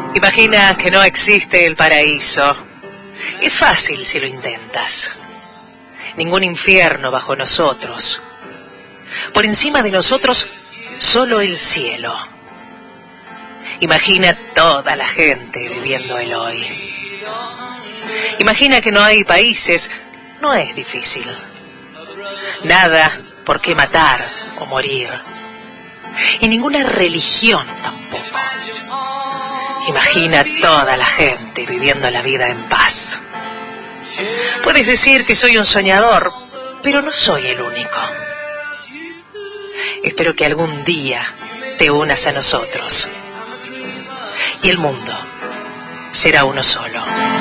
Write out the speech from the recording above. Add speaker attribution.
Speaker 1: Imagina que no existe el paraíso. Es fácil si lo intentas. Ningún infierno bajo nosotros. Por encima de nosotros, solo el cielo. Imagina toda la gente viviendo el hoy. Imagina que no hay países. No es difícil. Nada por qué matar o morir. Y ninguna religión tampoco. Imagina toda la gente viviendo la vida en paz. Puedes decir que soy un soñador, pero no soy el único. Espero que algún día te unas a nosotros. Y el mundo será uno solo.